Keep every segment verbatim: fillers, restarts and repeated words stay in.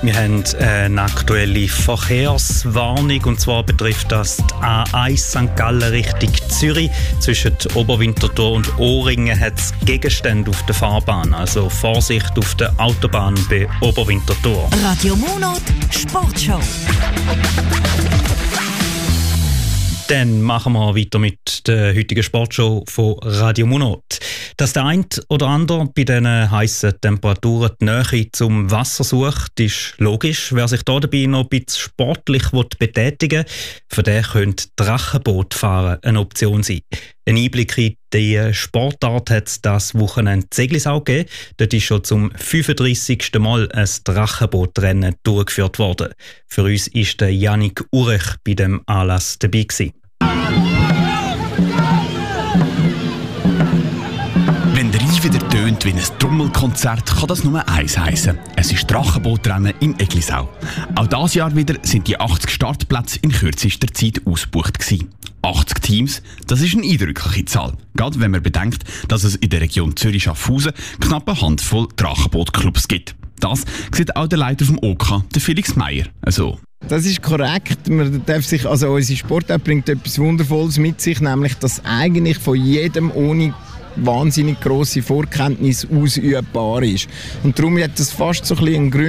Wir haben eine aktuelle Verkehrswarnung, und zwar betrifft das die A eins Sankt Gallen Richtung Zürich. Zwischen Oberwinterthur und Ohringen hat es Gegenstände auf der Fahrbahn, also Vorsicht auf der Autobahn bei Oberwinterthur. Radio Monat Sportshow. Dann machen wir weiter mit der heutigen Sportshow von Radio Monat. Dass der eine oder andere bei diesen heissen Temperaturen die Nähe zum Wasser sucht, ist logisch. Wer sich da dabei noch ein bisschen sportlich betätigen will, für den könnte Drachenbootfahren eine Option sein. Ein Einblick in die Sportart hat es das Wochenende Zeglisau gegeben. Dort ist schon zum fünfunddreissigsten Mal ein Drachenbootrennen durchgeführt worden. Für uns war der Yannick Urech bei dem Anlass dabei gewesen. Wenn der Rhein wieder tönt wie ein Trommelkonzert, kann das nur eins heissen. Es ist Drachenbootrennen in Eglisau. Auch dieses Jahr wieder sind die achtzig Startplätze in kürzester Zeit ausgebucht gewesen. achtzig Teams, das ist eine eindrückliche Zahl. Gerade wenn man bedenkt, dass es in der Region Zürich-Schaffhausen knapp eine Handvoll Drachenbootclubs gibt. Das sieht auch der Leiter vom O K, der Felix Meyer, so. Das ist korrekt. Man darf sich, also unsere Sportart bringt etwas Wundervolles mit sich, nämlich dass eigentlich von jedem ohne wahnsinnig grosse Vorkenntnis ausübbar ist. Und darum hat das fast so ein bisschen einen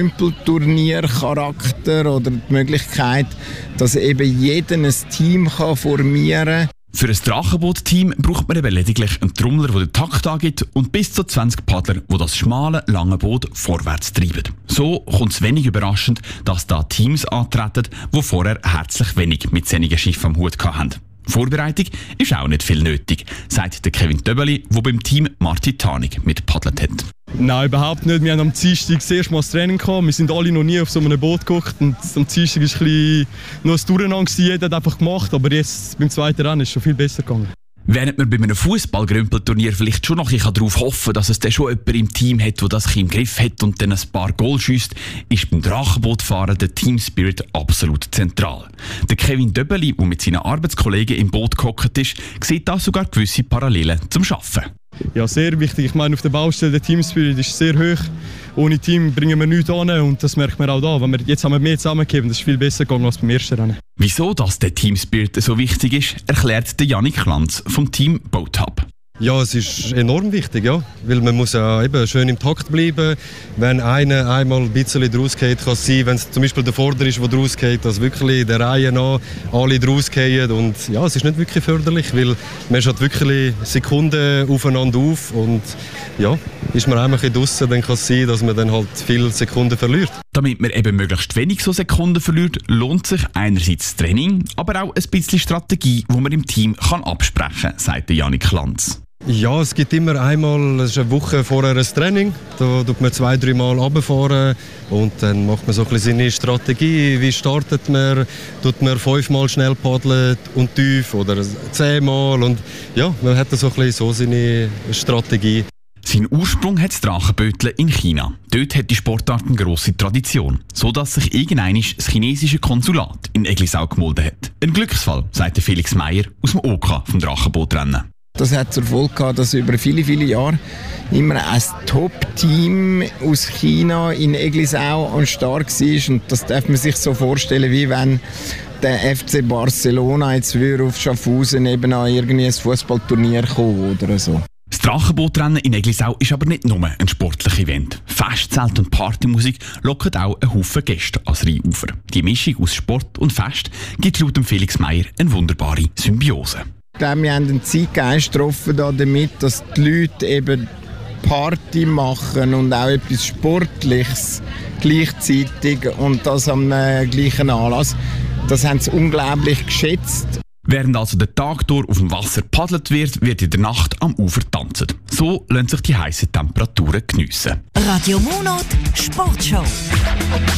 Grümpelturnier-Charakter oder die Möglichkeit, dass eben jeder ein Team kann formieren kann. Für ein Drachenboot-Team braucht man eben lediglich einen Trommler, der den Takt angibt, und bis zu zwanzig Paddler, die das schmale, lange Boot vorwärts treiben. So kommt es wenig überraschend, dass da Teams antreten, die vorher herzlich wenig mit solchen Schiffen am Hut hatten. Vorbereitung ist auch nicht viel nötig, sagt der Kevin Döbeli, der beim Team Martitanik mitpaddelt hat. Nein, überhaupt nicht. Wir haben am Dienstag das erste Mal das Training gehabt. Wir sind alle noch nie auf so einem Boot geguckt. Und am Dienstag war ein noch ein Durcheinander. Jeder hat einfach gemacht, aber jetzt beim zweiten Rennen ist es schon viel besser gegangen. Während man bei einem Fußball-Grümpelturnier vielleicht schon noch ein bisschen darauf hoffen kann, dass es dann schon jemand im Team hat, der das im Griff hat und dann ein paar Goal schiesst, ist beim Drachenbootfahren der Team Spirit absolut zentral. Der Kevin Döbeli, der mit seinen Arbeitskollegen im Boot gehockt ist, sieht da sogar gewisse Parallelen zum Arbeiten. Ja, sehr wichtig. Ich meine, auf der Baustelle der Team Spirit ist sehr hoch. Ohne Team bringen wir nichts an und das merkt man auch da. Wenn wir, jetzt haben wir mehr zusammengegeben, das ist viel besser gegangen als beim ersten Rennen. Wieso das der Team Spirit so wichtig ist, erklärt der Yannick Lanz vom Team Boat Hub. Ja, es ist enorm wichtig, ja, weil man muss ja eben schön im Takt bleiben. Wenn einer einmal ein bisschen draus geht, kann es sein, wenn es zum Beispiel der Vorder ist, der draus geht, dass wirklich der Reihe nach alle draus gehen. Und ja, es ist nicht wirklich förderlich, weil man schaut wirklich Sekunden aufeinander auf und ja, ist man einmal draussen, dann kann es sein, dass man dann halt viele Sekunden verliert. Damit man eben möglichst wenig so Sekunden verliert, lohnt sich einerseits das Training, aber auch ein bisschen Strategie, die man im Team kann absprechen kann, sagt Yannick Lanz. Ja, es gibt immer einmal, es ist eine Woche vorher ein Training, da tut man zwei, drei Mal runterfahren und dann macht man so ein bisschen seine Strategie, wie startet man, tut man fünfmal schnell paddeln und tief oder zehnmal und ja, man hat so ein bisschen so seine Strategie. Sein Ursprung hat das Drachenböteln in China. Dort hat die Sportart eine grosse Tradition, sodass sich irgendwann das chinesische Konsulat in Eglisau gemolden hat. Ein Glücksfall, sagt Felix Meyer aus dem O K vom Drachenbootrennen. Das hat zur Folge gehabt, dass über viele, viele Jahre immer ein Top-Team aus China in Eglisau am Start war. Und das darf man sich so vorstellen, wie wenn der F C Barcelona jetzt auf Schaffhausen eben an irgendwie ein Fußballturnier kommen oder so. Das Drachenbootrennen in Eglisau ist aber nicht nur ein sportliches Event. Festzelt und Partymusik locken auch einen Haufen Gäste ans Rheinufer. Die Mischung aus Sport und Fest gibt laut Felix Meyer eine wunderbare Symbiose. Ich glaube, wir haben einen Zeitgeist getroffen damit, dass die Leute eben Party machen und auch etwas Sportliches gleichzeitig und das am gleichen Anlass. Das haben sie unglaublich geschätzt. Während also der Tag durch auf dem Wasser paddelt wird, wird in der Nacht am Ufer tanzen. So lassen sich die heissen Temperaturen geniessen. Radio Monat Sportshow.